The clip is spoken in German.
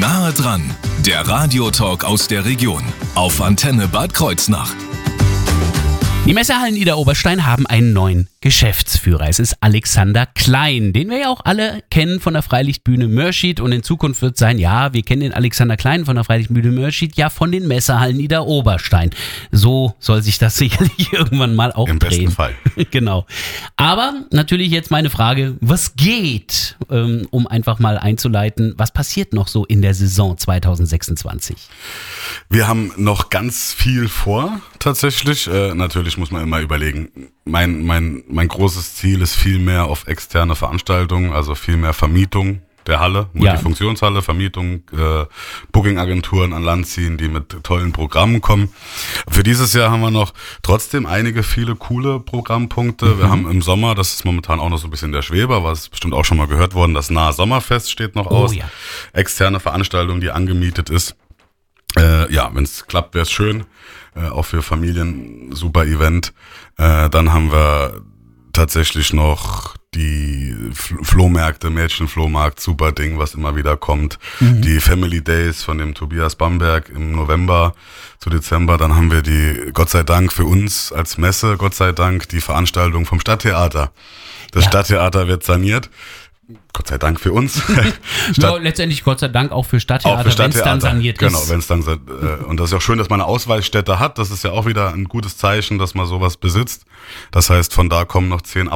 Nahe dran, der Radiotalk aus der Region auf Antenne Bad Kreuznach. Die Messehallen Idar-Oberstein haben einen neuen Geschäftsführer. Es ist Alexander Klein, den wir ja auch alle kennen von der Freilichtbühne Mörschid. Und in Zukunft wird sein, ja, wir kennen den Alexander Klein von der Freilichtbühne Mörschid, ja von den Messehallen Idar-Oberstein. So soll sich das sicherlich irgendwann mal auch Im drehen. besten Fall. Genau. Aber natürlich jetzt meine Frage, was geht, um einfach mal einzuleiten, was passiert noch so in der Saison 2026? Wir haben noch ganz viel vor, tatsächlich. Natürlich muss man immer überlegen, mein großes Ziel ist viel mehr auf externe Veranstaltungen, also viel mehr Vermietung der Halle, Multifunktionshalle, Vermietung, Booking-Agenturen an Land ziehen, die mit tollen Programmen kommen. Für dieses Jahr haben wir noch trotzdem viele coole Programmpunkte. Wir haben im Sommer, das ist momentan auch noch so ein bisschen der Schweber, aber es ist bestimmt auch schon mal gehört worden, das Nahe Sommerfest steht noch aus. Ja. Externe Veranstaltung, die angemietet ist. Wenn es klappt, wäre es schön. Auch für Familien super Event. Dann haben wir tatsächlich noch die Flohmärkte, Mädchenflohmarkt, super Ding, was immer wieder kommt. Die Family Days von dem Tobias Bamberg im November zu Dezember. Dann haben wir die, Gott sei Dank für uns als Messe, Gott sei Dank, die Veranstaltung vom Stadttheater. Das Stadttheater wird saniert. Gott sei Dank für uns. Ja, letztendlich Gott sei Dank auch für Stadttheater, wenn es dann saniert ist. Genau, wenn es dann und das ist auch schön, dass man eine Ausweichstätte hat. Das ist ja auch wieder ein gutes Zeichen, dass man sowas besitzt. Das heißt, von da kommen noch 10